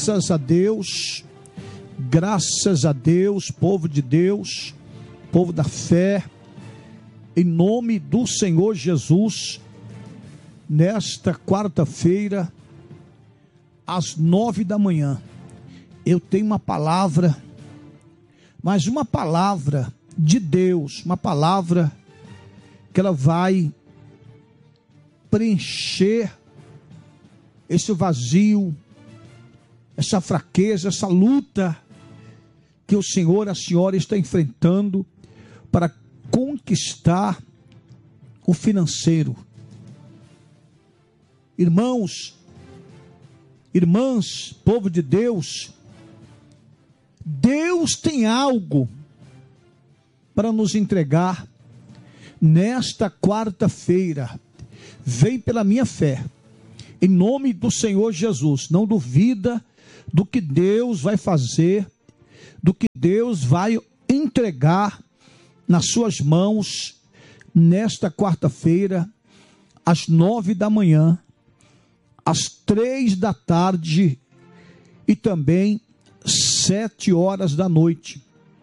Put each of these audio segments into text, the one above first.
Graças a Deus, povo de Deus, povo da fé, em nome do Senhor Jesus, nesta quarta-feira, às 9 da manhã, eu tenho uma palavra, mas uma palavra de Deus, uma palavra que ela vai preencher esse vazio, essa fraqueza, essa luta que o Senhor, a senhora está enfrentando para conquistar o financeiro. Irmãos, irmãs, povo de Deus, Deus tem algo para nos entregar nesta quarta-feira. Vem pela minha fé, em nome do Senhor Jesus. Não duvida do que Deus vai fazer, do que Deus vai entregar nas suas mãos nesta quarta-feira, às 9 da manhã, às 3 da tarde e também 7 horas da noite.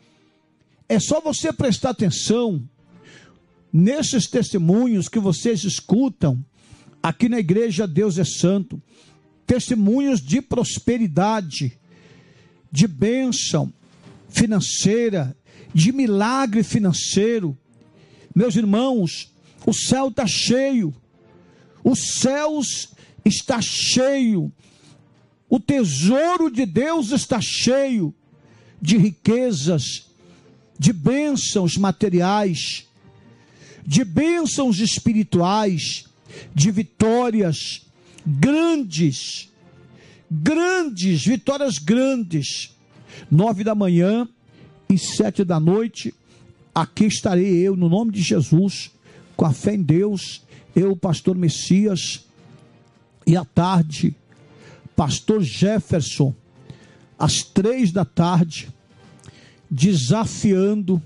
É só você prestar atenção nesses testemunhos que vocês escutam aqui na igreja Deus é Santo, testemunhos de prosperidade, de bênção financeira, de milagre financeiro. Meus irmãos, o céu está cheio, os céus está cheio, o tesouro de Deus está cheio de riquezas, de bênçãos materiais, de bênçãos espirituais, de vitórias grandes, vitórias grandes. 9 da manhã e 7 da noite, aqui estarei eu, no nome de Jesus, com a fé em Deus, eu, pastor Messias, e à tarde, pastor Jefferson, às 3 da tarde, desafiando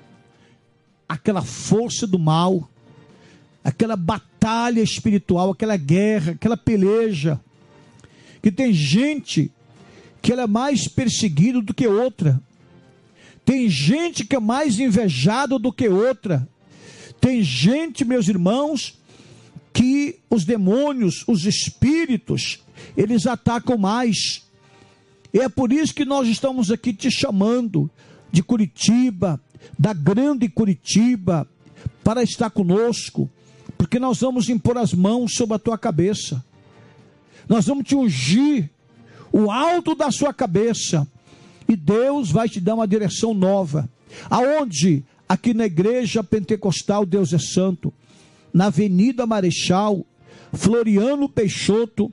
aquela força do mal, aquela batalha espiritual, aquela guerra, aquela peleja, que tem gente que ela é mais perseguida do que outra, tem gente que é mais invejada do que outra, tem gente, meus irmãos, que os demônios, os espíritos, eles atacam mais. E é por isso que nós estamos aqui te chamando de Curitiba, da grande Curitiba, para estar conosco, porque nós vamos impor as mãos sobre a tua cabeça, nós vamos te ungir o alto da sua cabeça, e Deus vai te dar uma direção nova. Aonde? Aqui na igreja pentecostal Deus é Santo, na Avenida Marechal Floriano Peixoto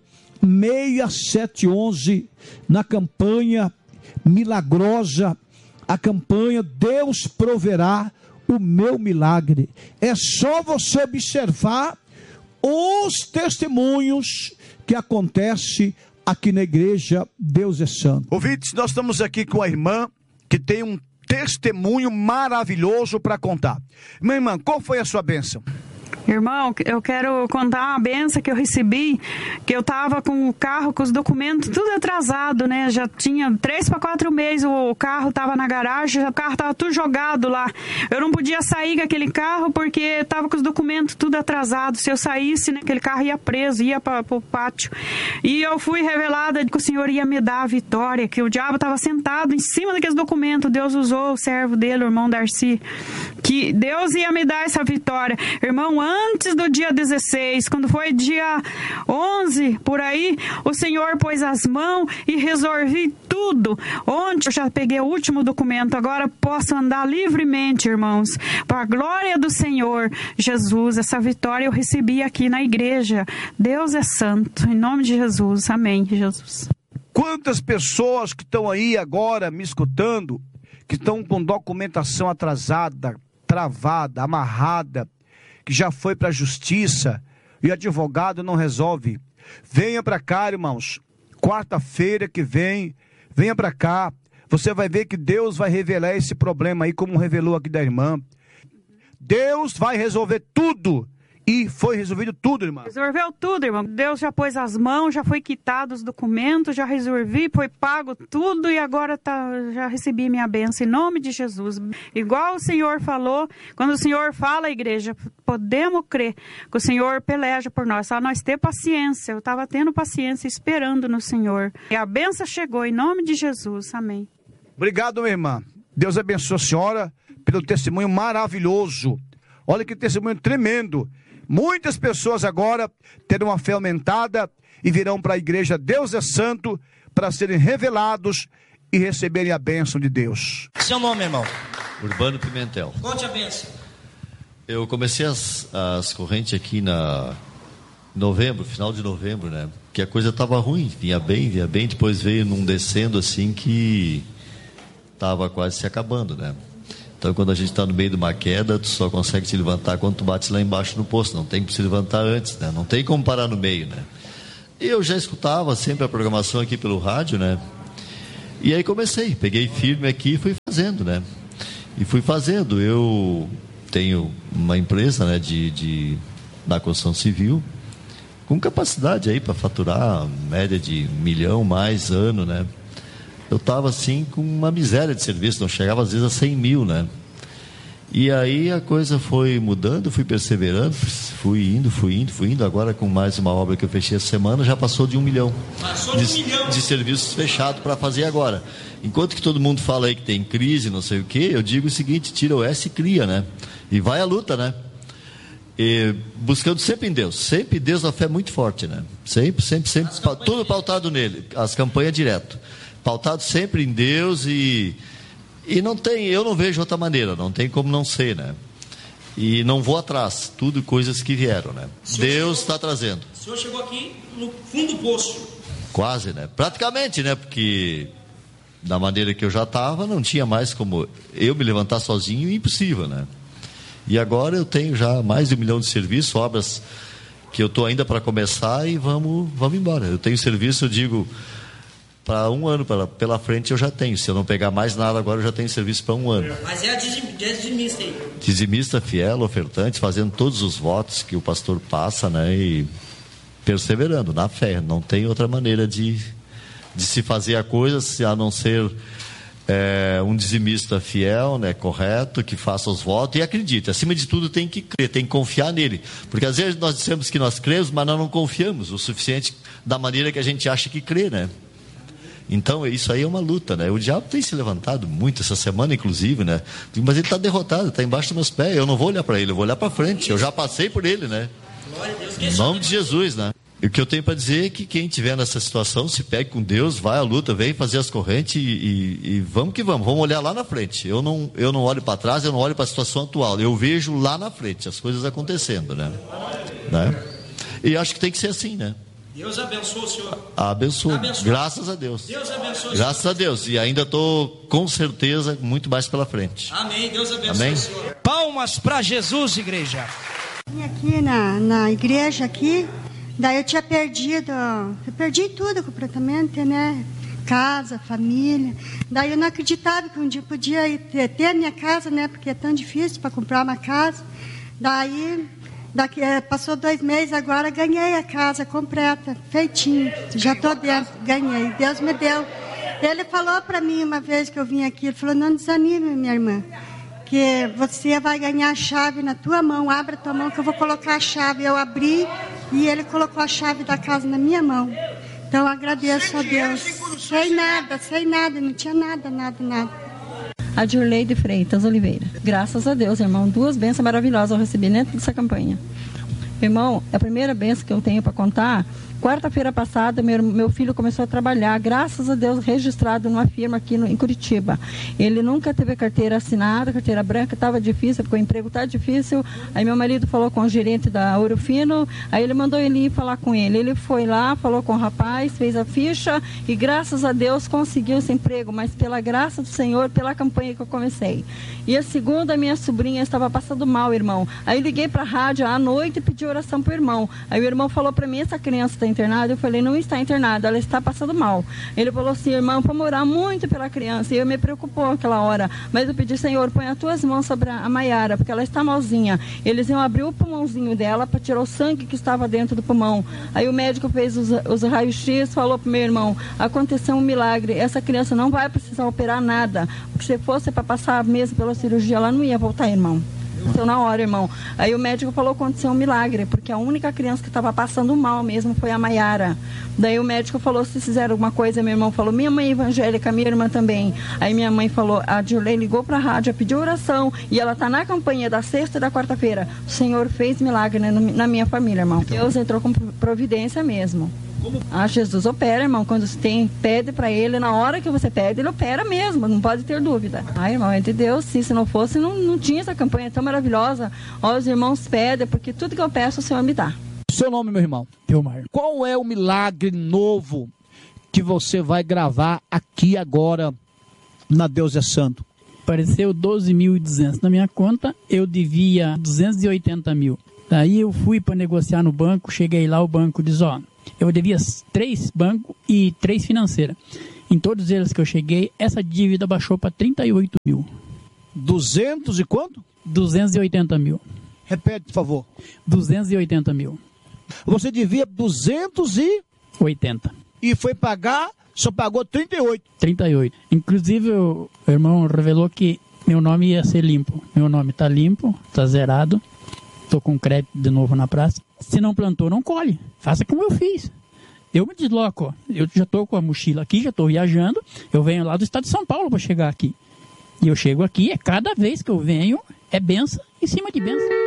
6711, na campanha milagrosa, a campanha Deus proverá o meu milagre. É só você observar os testemunhos que acontecem aqui na igreja Deus é Santo. Ouvintes, nós estamos aqui com a irmã que tem um testemunho maravilhoso para contar. Minha irmã, qual foi a sua bênção? Irmão, eu quero contar uma benção que eu recebi, que eu tava com o carro, com os documentos tudo atrasado, né? Já tinha 3 para 4 meses, o carro tava na garagem, o carro tava tudo jogado lá. Eu não podia sair com aquele carro porque tava com os documentos tudo atrasado. Se eu saísse, né, aquele carro ia preso, ia para o pátio. E eu fui revelada que o Senhor ia me dar a vitória, que o diabo tava sentado em cima daqueles documentos. Deus usou o servo dele, o irmão Darcy, que Deus ia me dar essa vitória. Irmão, antes do dia 16, quando foi dia 11, por aí, o Senhor pôs as mãos e resolvi tudo. Ontem eu já peguei o último documento, agora posso andar livremente, irmãos. Para a glória do Senhor Jesus, essa vitória eu recebi aqui na igreja. Deus é santo, em nome de Jesus. Amém, Jesus. Quantas pessoas que estão aí agora me escutando, que estão com documentação atrasada, travada, amarrada, que já foi para a justiça e o advogado não resolve. Venha para cá, irmãos, quarta-feira que vem, venha para cá, você vai ver que Deus vai revelar esse problema aí, como revelou aqui da irmã. Deus vai resolver tudo E foi resolvido tudo, irmã? Resolveu tudo, irmão. Deus já pôs as mãos, já foi quitado os documentos, já resolvi, foi pago tudo e agora já recebi minha bênção em nome de Jesus. Igual o Senhor falou, quando o Senhor fala, igreja, podemos crer que o Senhor peleja por nós. Só nós ter paciência. Eu estava tendo paciência, esperando no Senhor. E a bênção chegou em nome de Jesus. Amém. Obrigado, minha irmã. Deus abençoe a senhora pelo testemunho maravilhoso. Olha que testemunho tremendo. Muitas pessoas agora terão uma fé aumentada e virão para a igreja Deus é Santo para serem revelados e receberem a bênção de Deus. Seu nome, irmão? Urbano Pimentel. Conte a bênção. Eu comecei as correntes aqui na novembro, final de novembro, né? Que a coisa estava ruim, vinha bem, depois veio num descendo assim que estava quase se acabando, né? Então, quando a gente está no meio de uma queda, tu só consegue se levantar quando tu bate lá embaixo no poço. Não tem que se levantar antes, né? Não tem como parar no meio, né? E eu já escutava sempre a programação aqui pelo rádio, né? E aí comecei, peguei firme aqui e fui fazendo, né? E fui fazendo. Eu tenho uma empresa, né, da construção civil, com capacidade aí para faturar média de 1 milhão mais ano, né? Eu estava assim com uma miséria de serviço, não chegava às vezes a 100 mil, né? E aí a coisa foi mudando, fui perseverando, fui indo. Agora com mais uma obra que eu fechei essa semana, já passou de 1 milhão. Passou de 1 milhão de serviços fechados para fazer agora. Enquanto que todo mundo fala aí que tem crise, não sei o quê, eu digo o seguinte: tira o S e cria, né? E vai à luta, né? E buscando sempre em Deus, sempre Deus, a fé muito forte, né? Sempre, tudo pautado nele, as campanhas direto. Pautado sempre em Deus e não tem, eu não vejo outra maneira, não tem como não ser, né? E não vou atrás, tudo coisas que vieram, né? Deus está trazendo. O senhor chegou aqui no fundo do poço. Quase, né? Praticamente, né? Porque da maneira que eu já estava, não tinha mais como eu me levantar sozinho, impossível, né? E agora eu tenho já mais de 1 milhão de serviços, obras que eu estou ainda para começar e vamos embora. Eu tenho serviço, eu digo, para 1 ano pela frente eu já tenho. Se eu não pegar mais nada agora, eu já tenho serviço para 1 ano. Mas é a dizimista aí. Dizimista fiel, ofertante, fazendo todos os votos que o pastor passa, né? E perseverando na fé. Não tem outra maneira de se fazer a coisa, a não ser um dizimista fiel, né? Correto, que faça os votos e acredite. Acima de tudo tem que crer, tem que confiar nele. Porque às vezes nós dizemos que nós cremos, mas nós não confiamos o suficiente da maneira que a gente acha que crê, né? Então, isso aí é uma luta, né? O diabo tem se levantado muito essa semana, inclusive, né? Mas ele está derrotado, está embaixo dos meus pés. Eu não vou olhar para ele, eu vou olhar para frente. Eu já passei por ele, né? Em nome de Jesus, né? E o que eu tenho para dizer é que quem estiver nessa situação, se pegue com Deus, vai à luta, vem fazer as correntes e vamos que vamos. Vamos olhar lá na frente. Eu não olho para trás, eu não olho para a situação atual. Eu vejo lá na frente as coisas acontecendo, né? E acho que tem que ser assim, né? Deus abençoe o senhor. Abençoe. Graças a Deus. Deus abençoe. Graças a Deus. E ainda estou, com certeza, muito mais pela frente. Amém. Deus abençoe o senhor. Palmas para Jesus, igreja. Vim aqui na igreja aqui, daí eu tinha perdido, eu perdi tudo completamente, né? Casa, família. Daí eu não acreditava que um dia podia ter a minha casa, né? Porque é tão difícil para comprar uma casa. Daí passou 2 meses, agora ganhei a casa completa, feitinho. Já estou dentro, ganhei. Deus me deu. Ele falou para mim uma vez que eu vim aqui, ele falou: não desanime, minha irmã, que você vai ganhar a chave na tua mão. Abra a tua mão que eu vou colocar a chave. Eu abri e ele colocou a chave da casa na minha mão. Então eu agradeço a Deus. Sem nada, não tinha nada. A Dirleide Freitas Oliveira. Graças a Deus, irmão. 2 bênçãos maravilhosas eu recebi dentro dessa campanha. Irmão, a primeira bênção que eu tenho para contar, quarta-feira passada, meu filho começou a trabalhar, graças a Deus, registrado numa firma aqui em Curitiba. Ele nunca teve carteira assinada, carteira branca, estava difícil, porque o emprego está difícil. Aí meu marido falou com o gerente da Ouro Fino, aí ele mandou ele ir falar com ele. Ele foi lá, falou com o rapaz, fez a ficha e graças a Deus conseguiu esse emprego, mas pela graça do Senhor, pela campanha que eu comecei. E a segunda, minha sobrinha estava passando mal, irmão. Aí liguei para a rádio à noite e pedi oração para o irmão. Aí o irmão falou para mim: essa criança está internada? Eu falei, não está internada, ela está passando mal. Ele falou assim, irmão, vou orar muito pela criança. E eu me preocupou aquela hora. Mas eu pedi, Senhor, põe as tuas mãos sobre a Maiara, porque ela está malzinha. Eles iam abrir o pulmãozinho dela para tirar o sangue que estava dentro do pulmão. Aí o médico fez os raios-x, falou pro meu irmão, aconteceu um milagre, essa criança não vai precisar operar nada. Porque se fosse para passar mesmo pela cirurgia, ela não ia voltar, irmão. Aconteceu na hora, irmão. Aí o médico falou que aconteceu um milagre, porque a única criança que estava passando mal mesmo foi a Maiara. Daí o médico falou, se fizeram alguma coisa, meu irmão falou, minha mãe é evangélica, minha irmã também. Aí minha mãe falou, a Dirley ligou para a rádio, pediu oração, e ela está na campanha da sexta e da quarta-feira. O Senhor fez milagre na minha família, irmão. Deus entrou com providência mesmo. Jesus opera, irmão. Quando você pede para ele, na hora que você pede, ele opera mesmo, não pode ter dúvida. Irmão, é de Deus, sim. Se não fosse, não tinha essa campanha tão maravilhosa. Os irmãos pedem, porque tudo que eu peço, o Senhor me dá. Seu nome, meu irmão? Elmar. Qual é o milagre novo que você vai gravar aqui agora na Deus é Santo? Apareceu 12.200 na minha conta, eu devia 280 mil. Daí eu fui para negociar no banco, cheguei lá, o banco diz, eu devia 3 bancos e 3 financeiras. Em todos eles que eu cheguei, essa dívida baixou para 38 mil. 200 e quanto? 280 mil. Repete, por favor. 280 mil. Você devia 280. E foi pagar, só pagou 38. 38. Inclusive, o irmão revelou que meu nome ia ser limpo. Meu nome está limpo, está zerado. Estou com crédito de novo na praça. Se não plantou, não colhe. Faça como eu fiz. Eu me desloco. Eu já estou com a mochila aqui, já estou viajando. Eu venho lá do estado de São Paulo para chegar aqui. E eu chego aqui, cada vez que eu venho, é benção em cima de benção.